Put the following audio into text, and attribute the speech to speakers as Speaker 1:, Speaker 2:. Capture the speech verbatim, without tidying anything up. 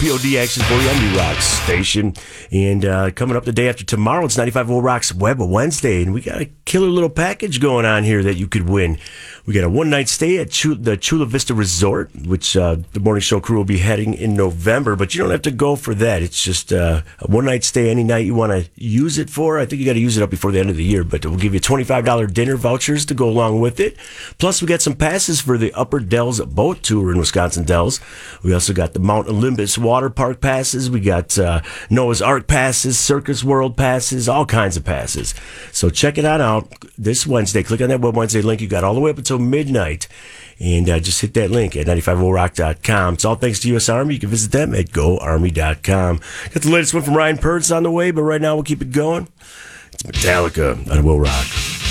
Speaker 1: P O D action for you on New Rock Station. And uh, coming up the day after tomorrow, it's ninety-five point oh Rock's Web Wednesday, and we got a killer little package going on here that you could win. We got a one-night stay at Chula, the Chula Vista Resort, which uh, the morning show crew will be heading in November, but you don't have to go for that. It's just uh, a one-night stay any night you want to use it for. I think you got to use it up before the end of the year, but we'll give you twenty-five dollars dinner vouchers to go along with it. Plus, we got some passes for the Upper Dells Boat Tour in Wisconsin Dells. We also got the Mount Olympus Water Park passes. We got uh, Noah's Ark passes, Circus World passes, all kinds of passes. So check it out this Wednesday. Click on that Web Wednesday link. You got all the way up until midnight. And uh, just hit that link at ninety-five oh rock dot com. It's all thanks to U S Army. You can visit them at go army dot com. Got the latest one from Ryan Pertz on the way, but right now we'll keep it going. It's Metallica on Will Rock.